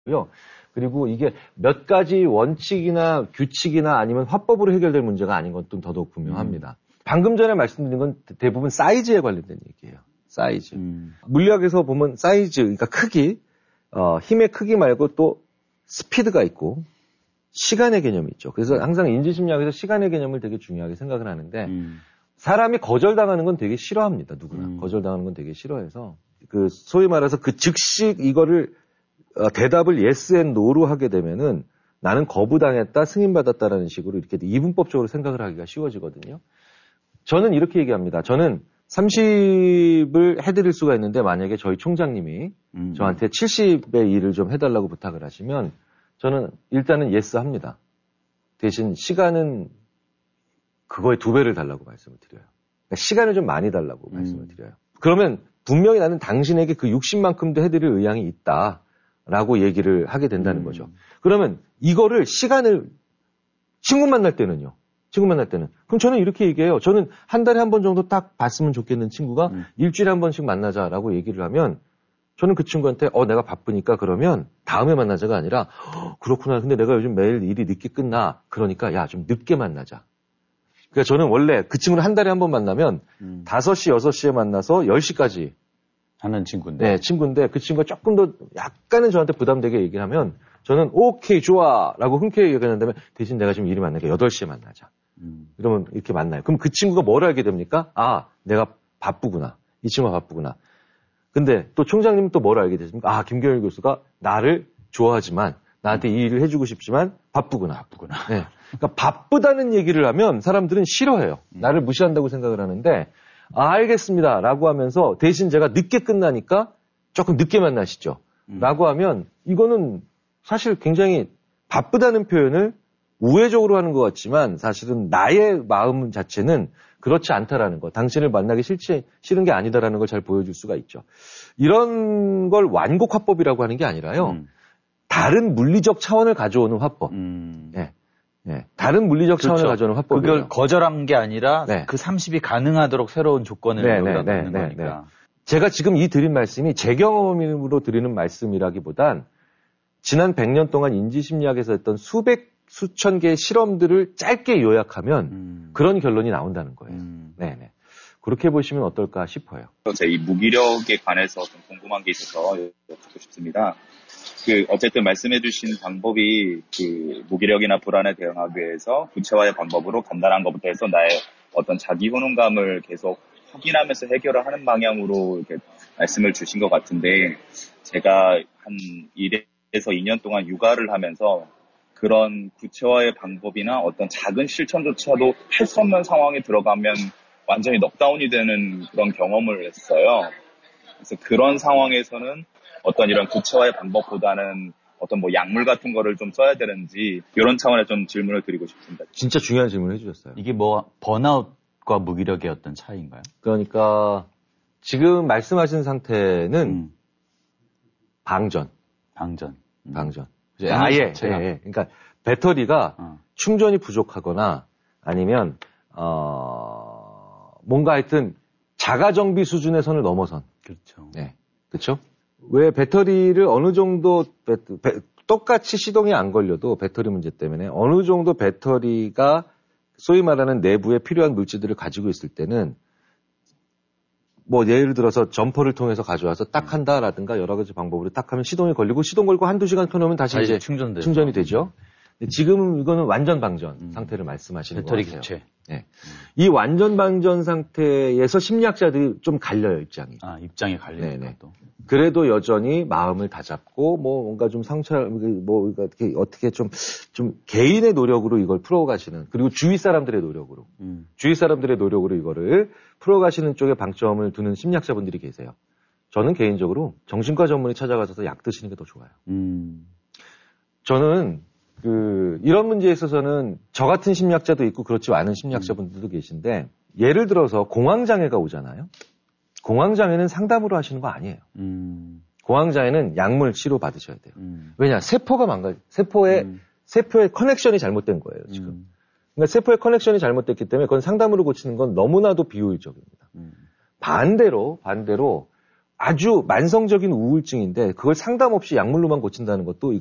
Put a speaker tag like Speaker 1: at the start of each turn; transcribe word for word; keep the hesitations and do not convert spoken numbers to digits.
Speaker 1: 그리고 이게 몇 가지 원칙이나 규칙이나 아니면 화법으로 해결될 문제가 아닌 건 좀 더더욱 분명합니다. 음. 방금 전에 말씀드린 건 대부분 사이즈에 관련된 얘기예요. 사이즈. 음. 물리학에서 보면 사이즈, 그러니까 크기, 어, 힘의 크기 말고 또 스피드가 있고 시간의 개념이 있죠. 그래서 항상 인지심리학에서 시간의 개념을 되게 중요하게 생각을 하는데 음. 사람이 거절당하는 건 되게 싫어합니다. 누구나. 음. 거절당하는 건 되게 싫어해서 그 소위 말해서 그 즉시 이거를 어, 대답을 yes and no로 하게 되면은 나는 거부당했다, 승인받았다라는 식으로 이렇게 이분법적으로 생각을 하기가 쉬워지거든요. 저는 이렇게 얘기합니다. 저는 삼십을 해드릴 수가 있는데 만약에 저희 총장님이 음. 저한테 칠십의 일을 좀 해달라고 부탁을 하시면 저는 일단은 yes 합니다. 대신 시간은 그거의 두 배를 달라고 말씀을 드려요. 그러니까 시간을 좀 많이 달라고 음. 말씀을 드려요. 그러면 분명히 나는 당신에게 그 육십만큼도 해드릴 의향이 있다라고 얘기를 하게 된다는 음. 거죠. 그러면 이거를 시간을 친구 만날 때는요. 친구 만날 때는. 그럼 저는 이렇게 얘기해요. 저는 한 달에 한 번 정도 딱 봤으면 좋겠는 친구가 음. 일주일에 한 번씩 만나자라고 얘기를 하면 저는 그 친구한테 어 내가 바쁘니까 그러면 다음에 만나자가 아니라 그렇구나. 근데 내가 요즘 매일 일이 늦게 끝나. 그러니까 야 좀 늦게 만나자. 그러니까 저는 원래 그 친구를 한 달에 한 번 만나면 음. 다섯 시, 여섯 시에 만나서 열 시까지
Speaker 2: 하는 친구인데.
Speaker 1: 네, 친구인데 그 친구가 조금 더 약간은 저한테 부담되게 얘기를 하면 저는 오케이 좋아 라고 흔쾌히 얘기하는데 대신 내가 지금 일이 만나니까 여덟 시에 만나자. 음. 그러면 이렇게 만나요. 그럼 그 친구가 뭘 알게 됩니까? 아, 내가 바쁘구나. 이 친구가 바쁘구나. 근데 또 총장님은 또 뭘 알게 되십니까? 아, 김경일 교수가 나를 좋아하지만 나한테 이 일을 해주고 싶지만 바쁘구나.
Speaker 2: 바쁘구나.
Speaker 1: 네. 그러니까 바쁘다는 얘기를 하면 사람들은 싫어해요. 음. 나를 무시한다고 생각을 하는데 아, 알겠습니다. 라고 하면서 대신 제가 늦게 끝나니까 조금 늦게 만나시죠. 음. 라고 하면 이거는 사실 굉장히 바쁘다는 표현을 우회적으로 하는 것 같지만 사실은 나의 마음 자체는 그렇지 않다라는 거. 당신을 만나기 싫지, 싫은 게 아니다라는 걸 잘 보여줄 수가 있죠. 이런 걸 완곡화법이라고 하는 게 아니라요. 음. 다른 물리적 차원을 가져오는 화법. 음. 네. 네. 다른 물리적 그렇죠. 차원을 가져오는 화법이에요.
Speaker 2: 그걸 거절한 게 아니라 네. 그 삼십이 가능하도록 새로운 조건을 네, 여기다 네, 넣는 네, 거니까. 네.
Speaker 1: 제가 지금 이 드린 말씀이 제 경험으로 드리는 말씀이라기보단 지난 백 년 동안 인지심리학에서 했던 수백, 수천 개의 실험들을 짧게 요약하면 음. 그런 결론이 나온다는 거예요. 음. 네네. 그렇게 보시면 어떨까 싶어요.
Speaker 3: 제 이 무기력에 관해서 좀 궁금한 게 있어서 여쭙고 싶습니다. 그 어쨌든 말씀해주신 방법이 그 무기력이나 불안에 대응하기 위해서 구체화의 방법으로 간단한 것부터 해서 나의 어떤 자기 효능감을 계속 확인하면서 해결을 하는 방향으로 이렇게 말씀을 주신 것 같은데 제가 한 일에서 이 년 동안 육아를 하면서 그런 구체화의 방법이나 어떤 작은 실천조차도 할 수 없는 상황에 들어가면 완전히 넉다운이 되는 그런 경험을 했어요. 그래서 그런 상황에서는 어떤 이런 구체화의 방법보다는 어떤 뭐 약물 같은 거를 좀 써야 되는지 이런 차원의 좀 질문을 드리고 싶습니다.
Speaker 1: 진짜 중요한 질문을 해주셨어요.
Speaker 2: 이게 뭐 번아웃과 무기력의 어떤 차이인가요?
Speaker 1: 그러니까 지금 말씀하신 상태는 음. 방전.
Speaker 2: 방전.
Speaker 1: 음. 방전. 아예. 예, 예. 그러니까 배터리가 어. 충전이 부족하거나 아니면 어 뭔가 하여튼 자가정비 수준의 선을 넘어선.
Speaker 2: 그렇죠.
Speaker 1: 네. 그렇죠? 왜 배터리를 어느 정도 배, 배, 똑같이 시동이 안 걸려도 배터리 문제 때문에 어느 정도 배터리가 소위 말하는 내부에 필요한 물질들을 가지고 있을 때는 뭐 예를 들어서 점퍼를 통해서 가져와서 딱 한다라든가 여러 가지 방법으로 딱 하면 시동이 걸리고 시동 걸고 한두 시간 켜놓으면 다시 이제
Speaker 2: 충전되죠.
Speaker 1: 충전이 되죠. 지금은 이거는 완전 방전 음. 상태를 말씀하시는
Speaker 2: 배터리
Speaker 1: 거예요.
Speaker 2: 교체.
Speaker 1: 네. 음. 이 완전 방전 상태에서 심리학자들이 좀 갈려요, 입장이.
Speaker 2: 아, 입장이 갈리는 것도.
Speaker 1: 그래도 여전히 마음을 다잡고 뭐 뭔가 좀 상처 뭐 어떻게 어떻게 좀 좀 개인의 노력으로 이걸 풀어가시는 그리고 주위 사람들의 노력으로 음. 주위 사람들의 노력으로 이거를 풀어가시는 쪽에 방점을 두는 심리학자분들이 계세요. 저는 개인적으로 정신과 전문의 찾아가셔서 약 드시는 게 더 좋아요. 음. 저는 그 이런 문제에 있어서는 저 같은 심리학자도 있고 그렇지 않은 심리학자분들도 음. 계신데 예를 들어서 공황장애가 오잖아요. 공황장애는 상담으로 하시는 거 아니에요. 음. 공황장애는 약물 치료 받으셔야 돼요. 음. 왜냐 세포가 망가 세포의 음. 세포의 커넥션이 잘못된 거예요 지금. 음. 그러니까 세포의 커넥션이 잘못됐기 때문에 그건 상담으로 고치는 건 너무나도 비효율적입니다. 음. 반대로 반대로 아주 만성적인 우울증인데 그걸 상담 없이 약물로만 고친다는 것도